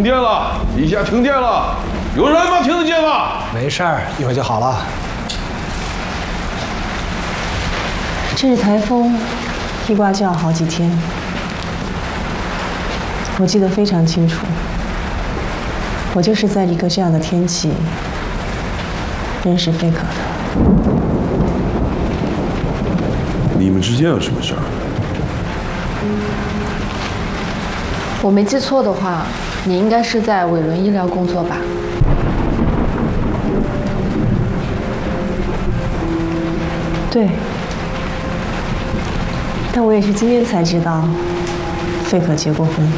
停电了，地下停电了，有人吗？听得见吗？ 没事儿，一会儿就好了。 这是台风，一刮就要好几天。我记得非常清楚，我就是在一个这样的天气认识贝壳的。 你们之间有什么事儿？ 我没记错的话，你应该是在伟伦医疗工作吧？ 对。但我也是今天才知道，费可结过婚。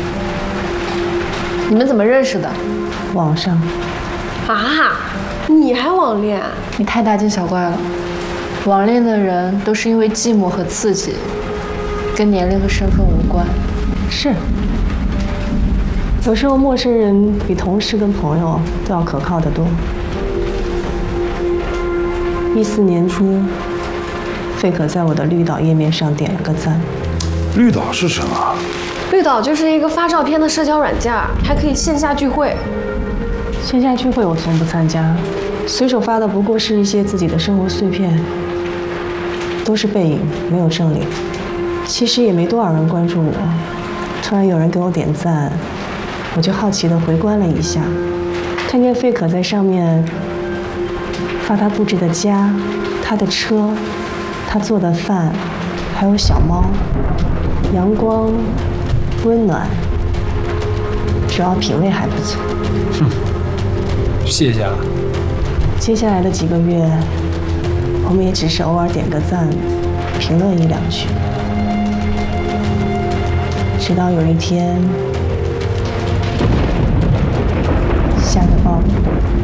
你们怎么认识的？ 网上。 啊？你还网恋？ 你太大惊小怪了。网恋的人都是因为寂寞和刺激，跟年龄和身份无关。 是。有时候陌生人比同事跟朋友都要可靠得多。14年初，费可在我的绿岛页面上点了个赞。 绿岛是什么？ 绿岛就是一个发照片的社交软件，还可以线下聚会。 线下聚会我从不参加，随手发的不过是一些自己的生活碎片，都是背影，没有正脸。其实也没多少人关注我，突然有人给我点赞，我就好奇地回观了一下，看见费可在上面发他布置的家、他的车、他做的饭，还有小猫，阳光温暖，主要品味还不错。 哼，谢谢啊。 接下来的几个月，我们也只是偶尔点个赞，评论1、2句，直到有一天，